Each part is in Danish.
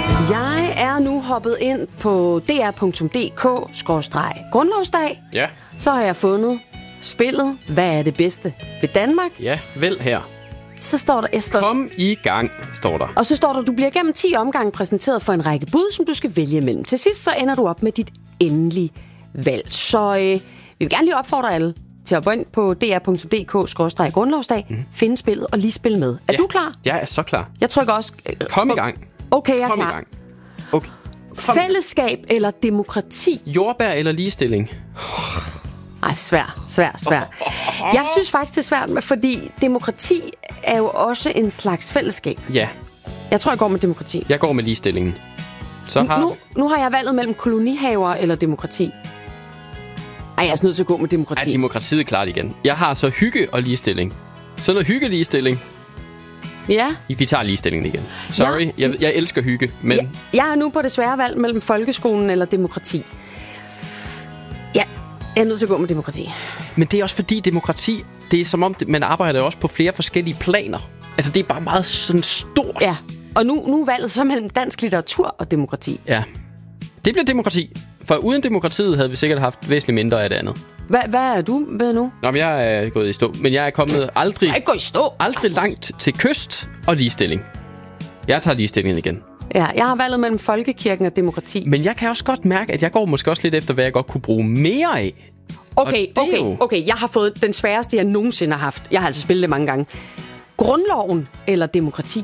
Jeg er nu hoppet ind på dr.dk/grundlovsdag. Ja. Så har jeg fundet spillet Hvad er det bedste ved Danmark? Ja, vel her. Så står der... Kom i gang, står der. Og så står der, du bliver gennem 10 omgange præsenteret for en række bud, som du skal vælge imellem. Til sidst så ender du op med dit endelige valg. Så vi vil gerne lige opfordre alle til at gå ind på dr.dk/grundlovsdag, finde spillet og lige spille med. Er du klar? Jeg er så klar. Jeg trykker også... Kom i gang. Okay, jeg er Kom klar. i gang. Okay. Fællesskab eller demokrati? Jordbær eller ligestilling? Ej, svær. Jeg synes faktisk, det er svært, fordi demokrati er jo også en slags fællesskab. Ja. Jeg tror, jeg går med demokrati. Jeg går med ligestillingen. Så har... Nu har jeg valget mellem kolonihaver eller demokrati. Ej, jeg er nødt til at gå med demokrati. Ja, demokratiet er klart igen. Jeg har så hygge og ligestilling. Så noget hygge-ligestilling. Ja. Vi tager ligestillingen igen. Sorry, ja. jeg elsker hygge, men... Jeg er nu på det svære valg mellem folkeskolen eller demokrati. Ja, jeg er nødt til at gå med demokrati. Men det er også fordi demokrati, det er som om, man arbejder også på flere forskellige planer. Altså, det er bare meget sådan stort. Ja, og nu er valget så mellem dansk litteratur og demokrati. Ja, det bliver demokrati. For uden demokratiet havde vi sikkert haft væsentligt mindre af det andet. Hvad er du med nu? Nå, men jeg er gået i stå. Men jeg er kommet aldrig langt til kyst og ligestilling. Jeg tager ligestillingen igen. Ja, jeg har valget mellem folkekirken og demokrati. Men jeg kan også godt mærke, at jeg går måske også lidt efter, hvad jeg godt kunne bruge mere af. Okay. Jeg har fået den sværeste, jeg nogensinde har haft. Jeg har altså spillet det mange gange. Grundloven eller demokrati?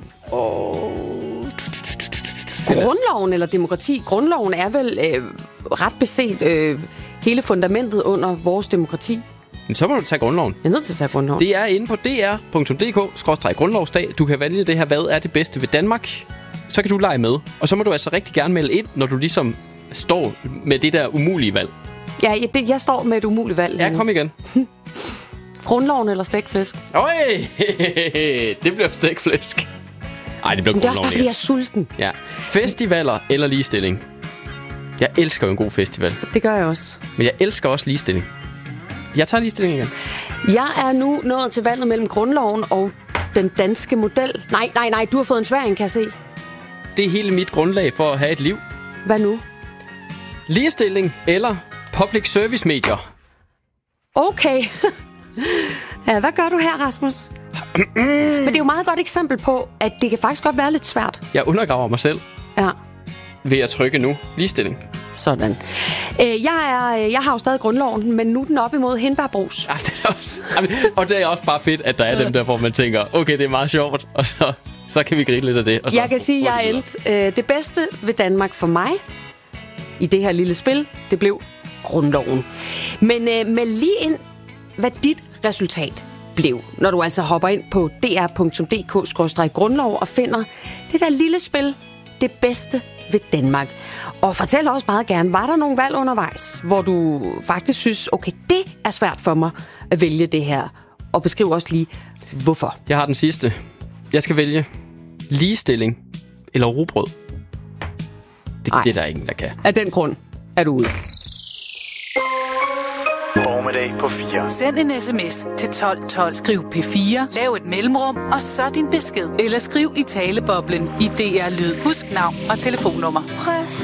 Grundloven eller demokrati? Grundloven er vel ret beset hele fundamentet under vores demokrati. Men så må du tage grundloven. Jeg er nødt til at tage grundloven. Det er inde på dr.dk/grundlovsdag. Du kan vælge det her, hvad er det bedste ved Danmark? Så kan du lege med. Og så må du altså rigtig gerne melde ind, når du ligesom står med det der umulige valg. Ja, jeg står med et umuligt valg. Ja, kom igen. Grundloven eller stækflæsk? Øj, det bliver stækflæsk. Ej, det bliver grundloven. Det er også bare, fordi jeg er sulten. Ja. Festivaler eller ligestilling? Jeg elsker jo en god festival. Det gør jeg også. Men jeg elsker også ligestilling. Jeg tager ligestilling igen. Jeg er nu nået til valget mellem grundloven og den danske model. Nej, du har fået en sværing, kan jeg se. Det er hele mit grundlag for at have et liv. Hvad nu? Ligestilling eller public service medier? Okay. Ja, hvad gør du her, Rasmus? Men det er jo meget godt eksempel på, at det kan faktisk godt være lidt svært. Jeg undergraver mig selv. Ja. Ved at trykke nu. Ligestilling. Sådan. Jeg har jo stadig grundloven, men nu er den op imod hindbærbrus. Ja, det er også. Og det er også bare fedt, at der er dem der, hvor man tænker, okay, det er meget sjovt, og så kan vi grine lidt af det. Og så jeg kan sige, at jeg er endt. Det bedste ved Danmark for mig, i det her lille spil, det blev grundloven. Men med lige ind, hvad dit resultat blev, når du altså hopper ind på dr.dk/grundlov og finder det der lille spil, det bedste ved Danmark. Og fortæl også meget gerne, var der nogle valg undervejs, hvor du faktisk synes, okay, det er svært for mig at vælge det her, og beskriv også lige, hvorfor. Jeg har den sidste. Jeg skal vælge ligestilling eller rugbrød. Det er der ingen, der kan. Af den grund er du ude. Formiddag på 4. Send en sms til 1212. Skriv P4, lav et mellemrum, og så din besked. Eller skriv i taleboblen i DR Lyd. Husk navn og telefonnummer.